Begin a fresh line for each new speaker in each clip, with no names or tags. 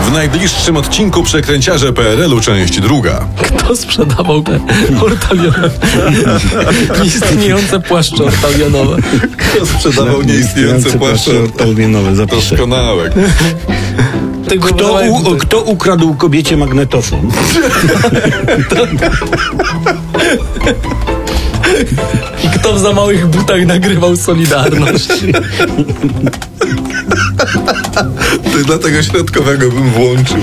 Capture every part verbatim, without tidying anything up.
W najbliższym odcinku Przekręciarze P R L u, część druga.
Kto sprzedawał te ortalionowe? Nieistniejące płaszcze ortalionowe.
Kto sprzedawał nieistniejące płaszcze
ortalionowe? Zapiszę.
Doskonałe.
Kto, u, kto ukradł kobiecie magnetofon?
I kto w za małych butach nagrywał Solidarność?
To dla tego środkowego bym włączył.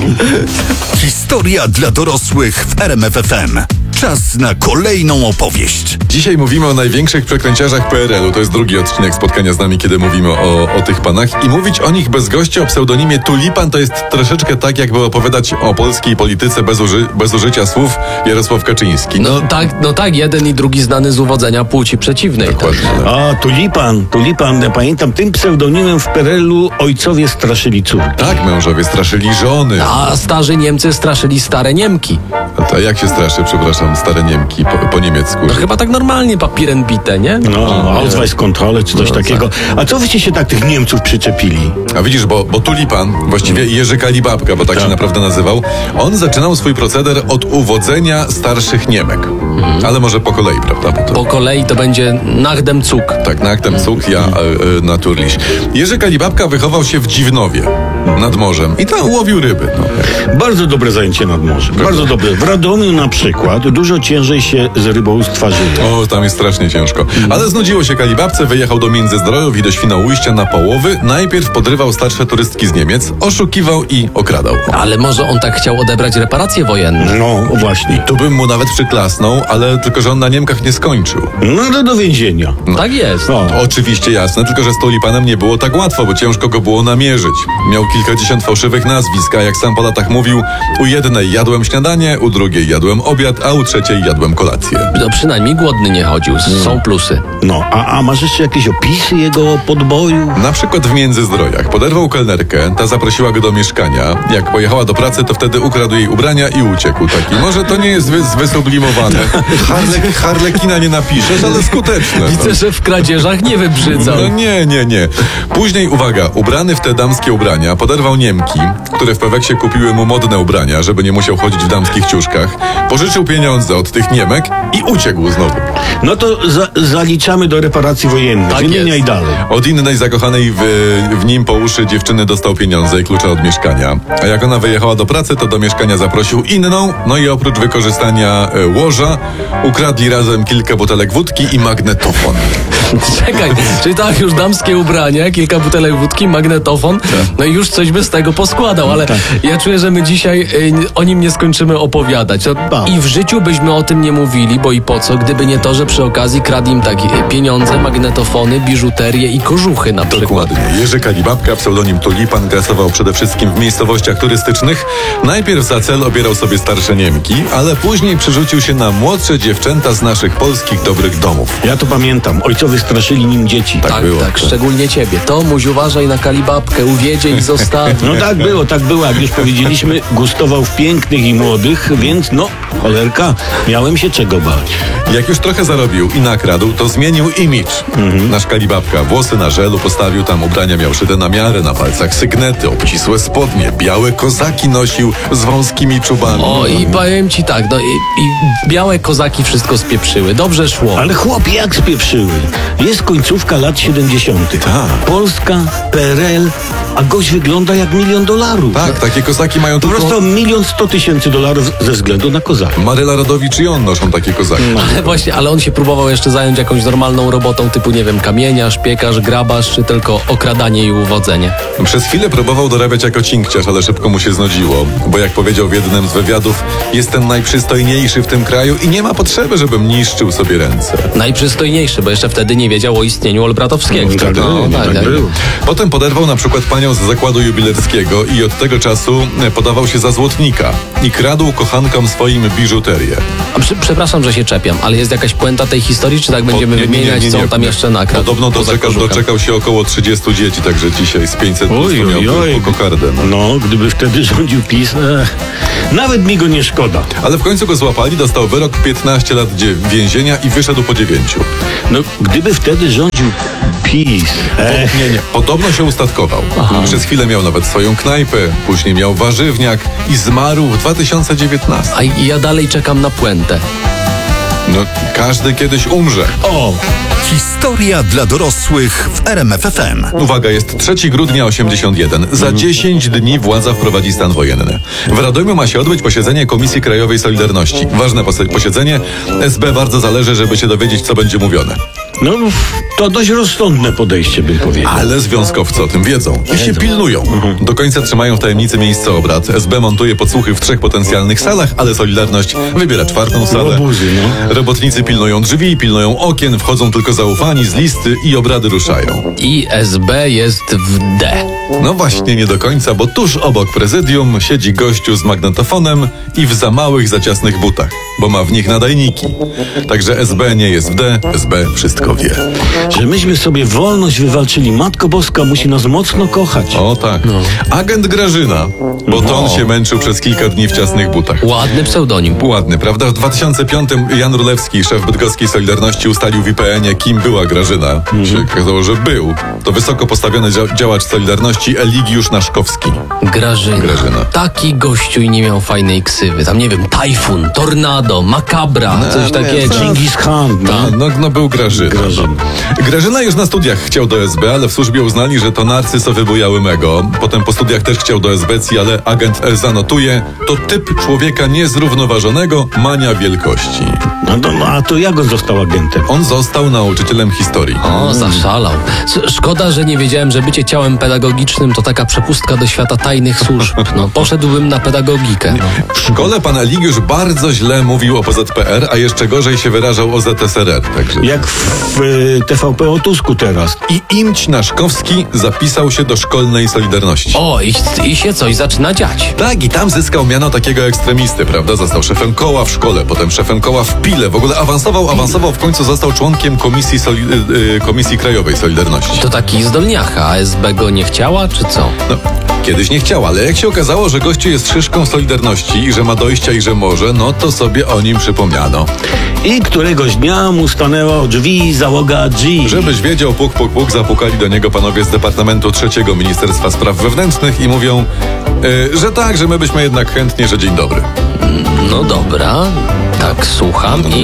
Historia dla dorosłych w R M F F M. Czas na kolejną opowieść.
Dzisiaj mówimy o największych przekręciarzach P R L u. To jest drugi odcinek spotkania z nami, kiedy mówimy o, o tych panach. I mówić o nich bez gościa o pseudonimie Tulipan to jest troszeczkę tak, jakby opowiadać o polskiej polityce bez, uży, bez użycia słów Jarosław Kaczyński.
No tak, no tak, jeden i drugi znany z uwodzenia płci przeciwnej.
Dokładnie.
Tak.
A, Tulipan, Tulipan, ja pamiętam, tym pseudonimem w P R L u ojcowie straszyli córki.
Tak, mężowie straszyli żony.
A starzy Niemcy straszyli stare Niemki.
A to jak się straszy, przepraszam, stare Niemki po, po niemiecku?
To chyba tak normalnie papierem bite, nie?
No, Ausweiskontrolle czy coś
No,
takiego. A co wyście się tak tych Niemców przyczepili?
A widzisz, bo, bo Tulipan, właściwie Jerzy Kalibabka, bo tak,
Tak.
się naprawdę nazywał, on zaczynał swój proceder od uwodzenia starszych Niemek. Ale może po kolei, prawda? Bo to...
Po kolei to będzie nach dem Zug.
Tak, na aktem Zug, ja e, e, naturliś. Jerzy Kalibabka wychował się w Dziwnowie, nad morzem. I tam łowił ryby. No.
Bardzo dobre zajęcie nad morzem. Bardzo dobre. W Radomiu na przykład dużo ciężej się z rybołówstwa żyje.
O, tam jest strasznie ciężko. Ale znudziło się Kalibabce, wyjechał do Międzyzdrojów i do Świnoujścia na połowy. Najpierw podrywał starsze turystki z Niemiec, oszukiwał i okradał.
Ale może on tak chciał odebrać reparacje wojenne.
No, właśnie.
Tu bym mu nawet przyklasnął, ale tylko, że on na Niemkach nie skończył.
No, ale do więzienia.
Tak jest.
No.
Oczywiście jasne, tylko że z Tulipanem nie było tak łatwo, bo ciężko go było namierzyć. Miał kilkadziesiąt fałszywych nazwisk, a jak sam po latach mówił, u jednej jadłem śniadanie, u drugiej jadłem obiad, a u trzeciej jadłem kolację.
No przynajmniej głodny nie chodził. Są plusy.
No, a, a masz jeszcze jakieś opisy jego podboju?
Na przykład w Międzyzdrojach poderwał kelnerkę, ta zaprosiła go do mieszkania. Jak pojechała do pracy, to wtedy ukradł jej ubrania i uciekł. Taki, może to nie jest wy, wysublimowane. Harle, harlekina nie napiszesz, ale skuteczne.
Widzę, że w kradzieżach nie wybrzydzał.
No nie, nie, nie. Później, uwaga, ubrany w te damskie ubrania, poderwał Niemki, które w Peweksie kupiły mu modne ubrania, żeby nie musiał chodzić w damskich ciuszkach. Pożyczył pieniądze od tych Niemek i uciekł znowu.
No to za, zaliczamy do reparacji wojennych.
Tak
Wymieniaj
jest.
dalej.
Od innej zakochanej w, w nim po uszy dziewczyny dostał pieniądze i klucze od mieszkania. A jak ona wyjechała do pracy, to do mieszkania zaprosił inną, no i oprócz wykorzystania e, łoża, ukradli razem kilka butelek wódki i magnetofon.
Czekaj, czyli tak już damskie ubrania, kilka butelek wódki, magnetofon, no i już coś by z tego poskładał, ale ja czuję, że my dzisiaj y, o nim nie skończymy opowiadać. No, i w życiu byśmy o tym nie mówili, bo i po co, gdyby nie to, że przy okazji kradł im takie pieniądze, magnetofony, biżuterię i kożuchy na przykład.
Dokładnie. Jerzy Kalibabka, pseudonim Tulipan, grasował przede wszystkim w miejscowościach turystycznych. Najpierw za cel obierał sobie starsze Niemki, ale później przerzucił się na młodsze dziewczęta z naszych polskich dobrych domów.
Ja to pamiętam. Ojcowie straszyli nim dzieci.
Tak
Tak,
było.
tak, szczególnie ciebie. Tomuś, uważaj na Kalibabkę, uwiedzie i zostawi.
No tak było, tak było. Jak już powiedzieliśmy, gustował w pięknych i młodych, więc no, cholerka, miałem się czego bać.
Jak już trochę zarobił i nakradł, to zmienił imidż. Nasz Kalibabka włosy na żelu postawił, tam ubrania miał szyte na miarę, na palcach sygnety, obcisłe spodnie, białe kozaki nosił z wąskimi czubami.
O, i powiem ci tak, no i, i białe kozaki wszystko spieprzyły. Dobrze szło.
Ale chłopie, jak spieprzyły. Jest końcówka lat siedemdziesiątych.
Tak.
Polska, P R L, a gość wygląda jak milion dolarów.
Tak, takie kozaki mają
Po
tylko...
prostu milion sto tysięcy dolarów ze względu na kozaka.
Maryla Rodowicz i on noszą takie kozaki.
Ale właśnie, ale on się próbował jeszcze zająć jakąś normalną robotą typu, nie wiem, kamieniarz, piekarz, grabarz, czy tylko okradanie i uwodzenie.
Przez chwilę próbował dorabiać jako cinkciarz, ale szybko mu się znudziło, bo jak powiedział w jednym z wywiadów, jestem najprzystojniejszy w tym kraju i nie ma potrzeby, żebym niszczył sobie ręce.
Najprzystojniejszy, bo jeszcze wtedy nie wiedział o istnieniu Olbratowskiego.
Tak było, tak było.
Potem poderwał na przykład panią z zakładu jubilerskiego i od tego czasu podawał się za złotnika i kradł kochankom swoim biżuterię.
A przy, przepraszam, że się czepiam, ale jest jakaś puenta tej historii, czy tak będziemy
O, nie, nie, nie,
wymieniać,
nie,
co
nie.
on tam jeszcze nakradł?
Podobno
poza
doczekał,
kożucha?
doczekał się około trzydziestu dzieci, także dzisiaj z pięćset plus
Oj,
to miał
oj, oj.
tylko kokardę. No.
No, gdyby wtedy rządził PiS, ech, nawet mi go nie szkoda.
Ale w końcu go złapali, dostał wyrok piętnaście lat dzie- więzienia i wyszedł po dziewięciu.
No, gdyby wtedy rządził PiS. Ech.
Nie, nie. Podobno się ustatkował. Przez chwilę miał nawet swoją knajpę, później miał warzywniak i zmarł w dwa tysiące dziewiętnastym.
A ja dalej czekam na puentę.
No, każdy kiedyś umrze.
O,
Historia dla dorosłych w R M F F M.
Uwaga, jest trzeciego grudnia osiemdziesiąt jeden. Za dziesięć dni władza wprowadzi stan wojenny. W Radomiu ma się odbyć posiedzenie Komisji Krajowej Solidarności. Ważne pos- posiedzenie. S B bardzo zależy, żeby się dowiedzieć, co będzie mówione.
no to dość rozsądne podejście, bym powiedział.
Ale związkowcy o tym wiedzą i się pilnują. Do końca trzymają w tajemnicy miejsce obrad. S B montuje podsłuchy w trzech potencjalnych salach, ale Solidarność wybiera czwartą salę.
Obuzy, no.
Robotnicy pilnują drzwi, pilnują okien, wchodzą tylko zaufani z listy i obrady ruszają.
I S B jest w D.
No właśnie nie do końca, bo tuż obok prezydium siedzi gościu z magnetofonem i w za małych, za ciasnych butach, bo ma w nich nadajniki. Także S B nie jest w D, S B wszystko wie.
Że myśmy sobie wolność wywalczyli. Matko Boska musi nas mocno kochać.
O tak. Agent Grażyna, bo to on się męczył przez kilka dni w ciasnych butach.
Ładny pseudonim.
Ładny, prawda? W dwa tysiące piątym Jan Rulewski, szef bydgoskiej Solidarności, ustalił w I P N-ie, kim była Grażyna. Się okazało, że był. To wysoko postawiony dzia- działacz Solidarności Eligiusz Naszkowski.
Grażyna.
Grażyna.
Taki gościu i nie miał fajnej ksywy. Tam nie wiem, tajfun, tornado, makabra, coś
nie,
takiego.
co?
Dżingis Khan, no.
A, no, no był Grażyna.
Grażyna.
Grażyna już na studiach chciał do S B, ale w służbie uznali, że to narcyz o wybujałym ego. Potem po studiach też chciał do S B C, ale agent e, zanotuje, to typ człowieka niezrównoważonego, mania wielkości.
No, to, no, a to jak on został agentem?
On został nauczycielem historii.
O, zaszalał. S- Szkoda, że nie wiedziałem, że bycie ciałem pedagogicznym to taka przepustka do świata tajnych służb. No, poszedłbym na pedagogikę.
W szkole pan Eligiusz bardzo źle mówił o P Z P R, a jeszcze gorzej się wyrażał o Z S R R. Także.
Jak w y, T V P o Tusku teraz.
I Imć Naszkowski zapisał się do szkolnej Solidarności.
O, i, i się coś zaczyna dziać.
Tak, i tam zyskał miano takiego ekstremisty, prawda? Został szefem koła w szkole, potem szefem koła w Pile. W ogóle awansował, awansował, w końcu został członkiem Komisji, Soli- y, y, Komisji Krajowej Solidarności.
To taki zdolniacha, a S B go nie chciała, czy co?
No, kiedyś nie chciał, ale jak się okazało, że gościu jest szyszką Solidarności i że ma dojścia i że może, no to sobie o nim przypomniano.
I któregoś dnia mu stanęła o drzwi załoga G.
Żebyś wiedział, puk, puk, puk, zapukali do niego panowie z Departamentu Trzeciego Ministerstwa Spraw Wewnętrznych i mówią, y, że tak, że my byśmy jednak chętnie, że dzień dobry.
No dobra, tak słucham i,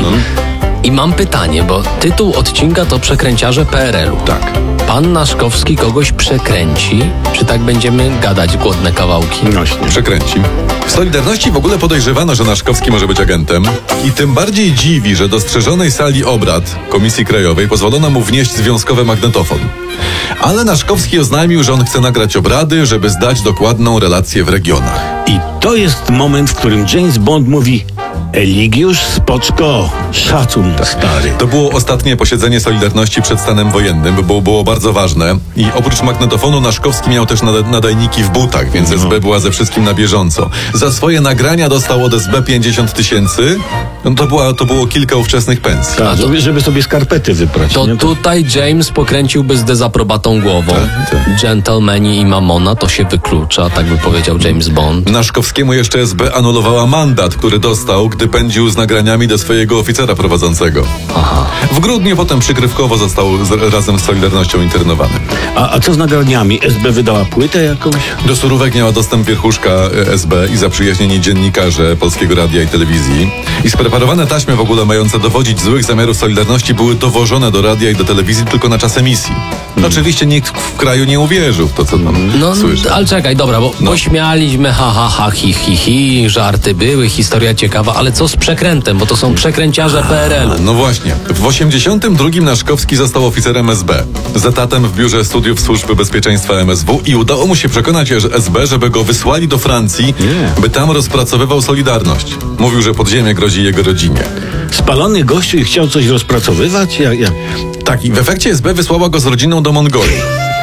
i mam pytanie, bo tytuł odcinka to Przekręciarze P R L u.
Tak.
Pan Naszkowski kogoś przekręci? Czy tak będziemy gadać głodne kawałki?
Nośnie.
Przekręci. W Solidarności w ogóle podejrzewano, że Naszkowski może być agentem i tym bardziej dziwi, że do strzeżonej sali obrad Komisji Krajowej pozwolono mu wnieść związkowy magnetofon. Ale Naszkowski oznajmił, że on chce nagrać obrady, żeby zdać dokładną relację w regionach.
I to jest moment, w którym James Bond mówi: Eligiusz, spoczko, szacun, stary.
To było ostatnie posiedzenie Solidarności przed stanem wojennym, bo było, było bardzo ważne. I oprócz magnetofonu Naszkowski miał też nada- nadajniki w butach, więc S B była ze wszystkim na bieżąco. Za swoje nagrania dostał od S B pięćdziesiąt tysięcy. No to, była, to było kilka ówczesnych pensji.
Tak, żeby, żeby sobie skarpety wyprać.
To
nie?
tutaj James pokręciłby z dezaprobatą głową.
Tak, tak.
Gentlemani i Mamona to się wyklucza, tak by powiedział James Bond.
Naszkowskiemu jeszcze S B anulowała mandat, który dostał, gdy pędził z nagraniami do swojego oficera prowadzącego.
Aha.
W grudniu potem przykrywkowo został z, razem z Solidarnością internowany.
A, a co z nagraniami? S B wydała płytę jakąś?
Do surówek miała dostęp wierchuszka e, S B i zaprzyjaźnieni dziennikarze Polskiego Radia i Telewizji. I spreparowane taśmy w ogóle mające dowodzić złych zamiarów Solidarności były dowożone do radia i do telewizji tylko na czas emisji. No, oczywiście nikt w kraju nie uwierzył w to, co tam
No,
słyszy.
ale czekaj, dobra, bo
No.
pośmialiśmy, ha, ha, ha, hi, hi, hi, żarty były, historia ciekawa, ale co z przekrętem, bo to są przekręciarze P R L u.
No właśnie. W osiemdziesiątym drugim Naszkowski został oficerem S B. Z etatem w Biurze Studiów Służby Bezpieczeństwa M S W i udało mu się przekonać że S B, żeby go wysłali do Francji,
Nie.
by tam rozpracowywał Solidarność. Mówił, że podziemie grozi jego rodzinie.
Spalony gościu i chciał coś rozpracowywać? Ja, ja.
Tak, i w efekcie S B wysłała go z rodziną do Mongolii.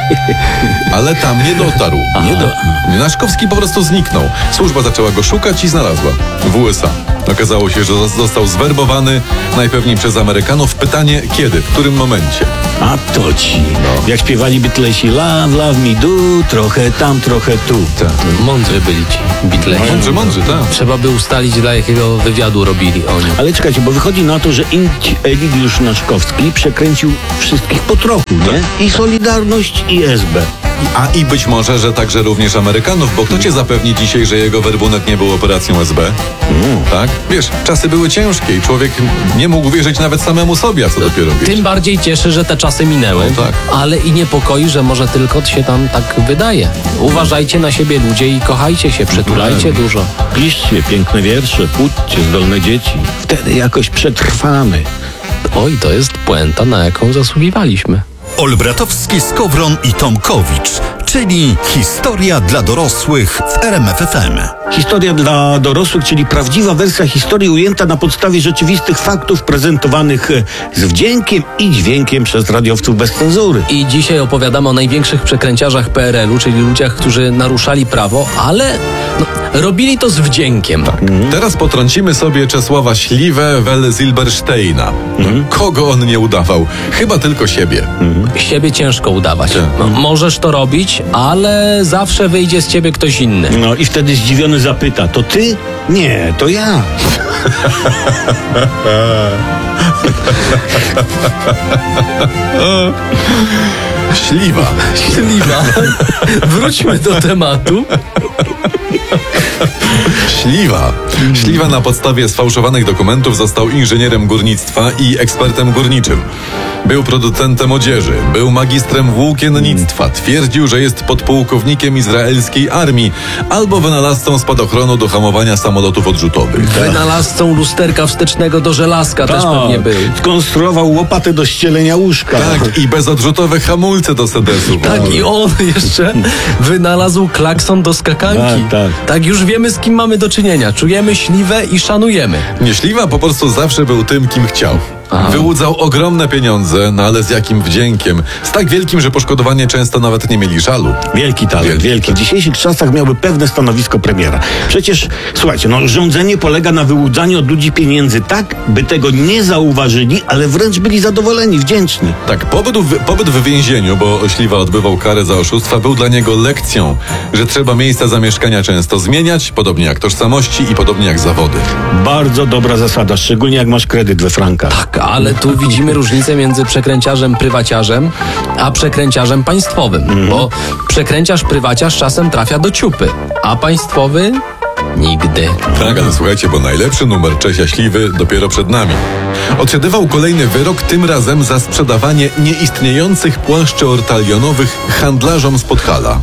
Ale tam nie dotarł. Nie do... Naszkowski po prostu zniknął. Służba zaczęła go szukać i znalazła. W U S A. Okazało się, że został zwerbowany najpewniej przez Amerykanów. Pytanie kiedy, w którym momencie?
A to ci.
No.
Jak śpiewali Beatlesi, love, love me do, trochę tam, trochę tu.
Mądrzy byli ci Beatlesi.
Mądrzy, mądrzy, tak.
Trzeba by ustalić, dla jakiego wywiadu robili oni.
Ale czekajcie, bo wychodzi na to, że Indź Eligiusz Naszkowski przekręcił wszystkich po trochu, nie? I Solidarność, i S B.
A i być może, że także również Amerykanów, bo kto cię zapewni dzisiaj, że jego werbunek nie był operacją S B?
Mm.
Tak? Wiesz, czasy były ciężkie i człowiek nie mógł wierzyć nawet samemu sobie, a co dopiero wiesz.
Tym bardziej cieszy, że te czasy minęły,
No tak.
ale i niepokoi, że może tylko się tam tak wydaje. Uważajcie na siebie ludzie i kochajcie się, przytulajcie dużo.
Piszcie piękne wiersze, płódźcie zdolne dzieci. Wtedy jakoś przetrwamy.
Oj, to jest puenta, na jaką zasługiwaliśmy.
Olbratowski, Skowron i Tomkowicz, czyli historia dla dorosłych w R M F F M.
Historia dla dorosłych, czyli prawdziwa wersja historii ujęta na podstawie rzeczywistych faktów prezentowanych e, z wdziękiem i dźwiękiem przez radiowców bez cenzury.
I dzisiaj opowiadamy o największych przekręciarzach P R L u, czyli ludziach, którzy naruszali prawo, ale no, robili to z wdziękiem. Tak.
Teraz potrącimy sobie Czesława Śliwę wel Zilbersteina.
Mhm.
Kogo on nie udawał? Chyba tylko siebie.
Siebie ciężko udawać.
Tak.
No, możesz to robić, ale zawsze wyjdzie z ciebie ktoś inny.
No i wtedy zdziwiony zapyta, to ty? Nie, to ja.
Śliwa.
Śliwa. Wróćmy do tematu.
Śliwa. Śliwa na podstawie sfałszowanych dokumentów został inżynierem górnictwa i ekspertem górniczym. Był producentem odzieży, był magistrem włókiennictwa, twierdził, że jest podpułkownikiem izraelskiej armii albo wynalazcą spadochronu do hamowania samolotów odrzutowych.
Wynalazcą lusterka wstecznego do żelazka też pewnie był.
Skonstruował łopatę do ścielenia łóżka.
Tak, i bezodrzutowe hamulce do sedesu.
Tak, i on jeszcze wynalazł klakson do skakanki.
Tak, tak.
Tak, już wiemy, z kim mamy do czynienia. Czujemy Śliwę i szanujemy.
Nie, Śliwa po prostu zawsze był tym, kim chciał.
Aha.
Wyłudzał ogromne pieniądze, no ale z jakim wdziękiem. Z tak wielkim, że poszkodowani często nawet nie mieli żalu.
Wielki talent,
Wielki,
wielki. W dzisiejszych czasach miałby pewne stanowisko premiera. Przecież, słuchajcie, no rządzenie polega na wyłudzaniu od ludzi pieniędzy tak, by tego nie zauważyli, ale wręcz byli zadowoleni, wdzięczni.
Tak, pobyt w, pobyt w więzieniu, bo Śliwa odbywał karę za oszustwa, był dla niego lekcją, że trzeba miejsca zamieszkania często zmieniać, podobnie jak tożsamości i podobnie jak zawody.
Bardzo dobra zasada, szczególnie jak masz kredyt we frankach.
Tak, ale tu widzimy różnicę między przekręciarzem prywaciarzem a przekręciarzem państwowym.
Mhm.
Bo przekręciarz prywaciarz czasem trafia do ciupy, a państwowy nigdy.
Tak, ale słuchajcie, bo najlepszy numer Czesia Śliwy dopiero przed nami. Odsiadywał kolejny wyrok, tym razem za sprzedawanie nieistniejących płaszczy ortalionowych handlarzom z Podhala.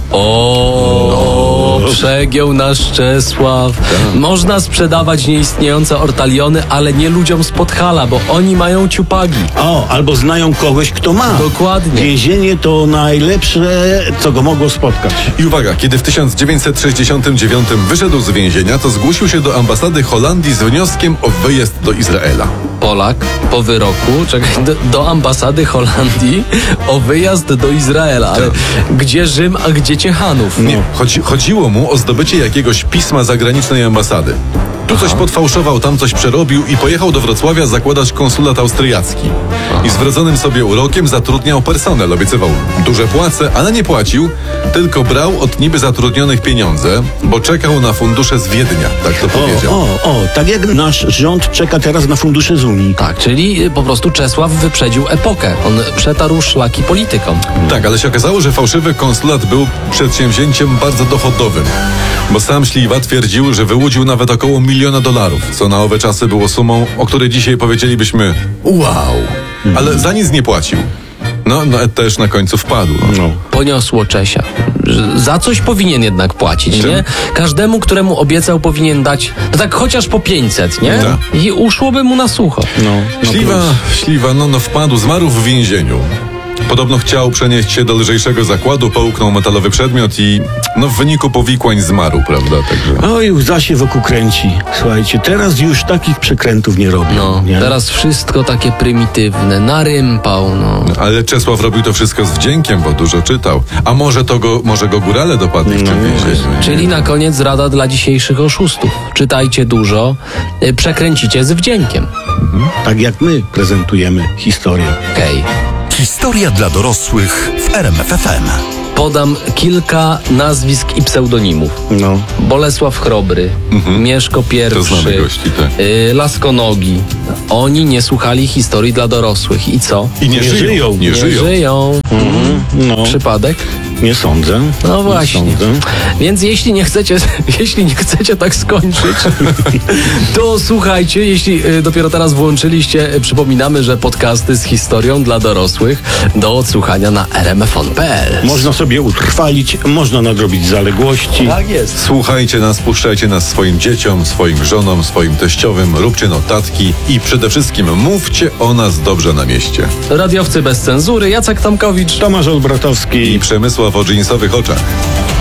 O, przegiął nasz Czesław. Można sprzedawać nieistniejące ortaliony, ale nie ludziom z Podhala, bo oni mają ciupagi.
O, albo znają kogoś, kto ma.
Dokładnie.
Więzienie to najlepsze, co go mogło spotkać.
I uwaga, kiedy w tysiąc dziewięćset sześćdziesiątym dziewiątym wyszedł z więzienia, to zgłosił się do ambasady Holandii z wnioskiem o wyjazd do Izraela.
Polak po wyroku, czekaj, do, do ambasady Holandii o wyjazd do Izraela. Ale gdzie Rzym, a gdzie Ciechanów?
Nie, chodzi, chodziło mu o zdobycie jakiegoś pisma zagranicznej ambasady. Tu coś podfałszował, tam coś przerobił i pojechał do Wrocławia zakładać konsulat austriacki. I z wrodzonym sobie urokiem zatrudniał personel, obiecywał duże płace, ale nie płacił, tylko brał od niby zatrudnionych pieniądze, bo czekał na fundusze z Wiednia, tak to powiedział.
O, o, o, tak jak nasz rząd czeka teraz na fundusze z Unii.
Tak, czyli po prostu Czesław wyprzedził epokę. On przetarł szlaki politykom.
Tak, ale się okazało, że fałszywy konsulat był przedsięwzięciem bardzo dochodowym, bo sam Śliwa twierdził, że wyłudził nawet około miliona dolarów, co na owe czasy było sumą, o której dzisiaj powiedzielibyśmy wow, ale za nic nie płacił. No, no też na końcu wpadł.
No.
Poniosło Czesia. Że za coś powinien jednak płacić,
Czym?
nie? Każdemu, któremu obiecał, powinien dać, no tak chociaż po pięćset, nie?
Tak.
I uszłoby mu na sucho.
No, no
Śliwa,
plus.
Śliwa, no, no wpadł, zmarł w więzieniu. Podobno chciał przenieść się do lżejszego zakładu, połknął metalowy przedmiot i no w wyniku powikłań zmarł, prawda? Także...
Oj, łza się wokół kręci. Słuchajcie, teraz już takich przekrętów nie robią.
No,
nie?
teraz wszystko takie prymitywne, narympał, no.
Ale Czesław robił to wszystko z wdziękiem, bo dużo czytał. A może to go, może go górale dopadli w tym więzieniu?
Czyli na koniec rada dla dzisiejszych oszustów. Czytajcie dużo, y, przekręcicie z wdziękiem.
Tak jak my prezentujemy historię.
Okej.
Historia dla dorosłych w R M F F M.
Podam kilka nazwisk i pseudonimów.
No.
Bolesław Chrobry, Mieszko
To znamy
Pierwszy,
gości, tak.
y, Laskonogi. Oni nie słuchali historii dla dorosłych. I co?
I nie,
Nie
żyją.
żyją.
Nie
Nie
żyją.
żyją.
No,
Przypadek?
nie sądzę.
No
Nie
właśnie.
sądzę.
Więc jeśli nie chcecie, jeśli nie chcecie tak skończyć, to słuchajcie, jeśli y, dopiero teraz włączyliście, y, przypominamy, że podcasty z historią dla dorosłych do odsłuchania na r m f on kropka p l.
Można sobie utrwalić, można nadrobić zaległości.
Tak jest.
Słuchajcie nas, puszczajcie nas swoim dzieciom, swoim żonom, swoim teściowym, róbcie notatki i przede wszystkim mówcie o nas dobrze na mieście.
Radiowcy bez cenzury, Jacek Tomkowicz.
Tomasz Olbratowski.
I Przemysław o dżinsowych oczach.